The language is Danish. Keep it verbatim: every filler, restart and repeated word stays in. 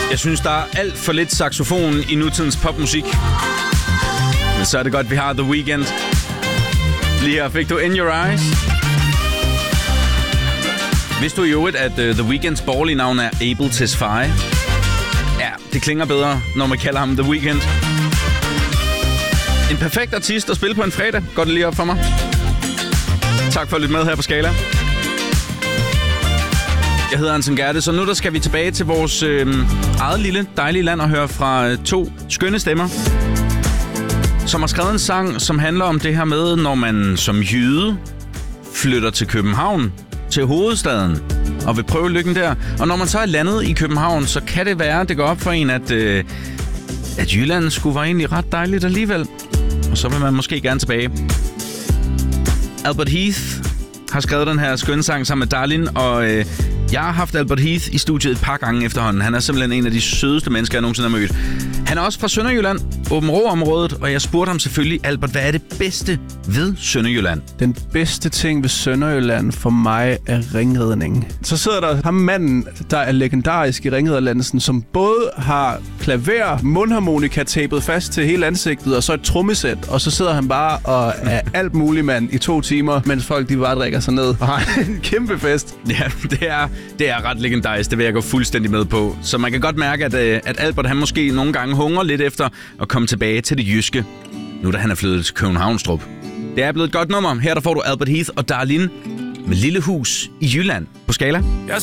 Jeg synes, der er alt for lidt saxofon i nutidens popmusik. Men så er det godt, vi har The Weeknd. Lige her fik du In Your Eyes. Vidste du i øvrigt, at uh, The Weeknds borgerlige navn er Abel Tesfaye? Ja, det klinger bedre, når man kalder ham The Weeknd. En perfekt artist at spille på en fredag. Går det lige op for mig? Tak for at lytte med her på Skala. Jeg hedder Anton Gerte, så nu der skal vi tilbage til vores øh, eget lille, dejlige land og høre fra øh, to skønne stemmer, som har skrevet en sang, som handler om det her med, når man som jyde flytter til København, til hovedstaden, og vil prøve lykken der. Og når man så er landet i København, så kan det være, det går op for en, at, øh, at Jylland skulle være egentlig ret dejligt alligevel. Og så vil man måske gerne tilbage. Albert Heath har skrevet den her skønne sang sammen med Darlin, og øh, jeg har haft Albert Heath i studiet et par gange efterhånden. Han er simpelthen en af de sødeste mennesker, jeg nogensinde har mødt. Han er også fra Sønderjylland, Åben Rå-området, og jeg spurgte ham selvfølgelig, Albert, hvad er det bedste ved Sønderjylland? Den bedste ting ved Sønderjylland for mig er ringridning. Så sidder der ham manden, der er legendarisk i ringriderlandelsen, som både har klaver, mundharmonika tapet fast til hele ansigtet, og så et trommesæt, og så sidder han bare og er alt muligt mand i to timer, mens folk de bare drikker sig ned og har en kæmpe fest. Ja, det er, det er ret legendarisk, det vil jeg gå fuldstændig med på. Så man kan godt mærke, at, at Albert han måske nogle gange hungrer lidt efter at komme tilbage til det jyske, nu da han er flyttet til Københavnstrup. Det er blevet et godt nummer. Her der får du Albert Heath og Darlin med Lille Hus i Jylland på Skala.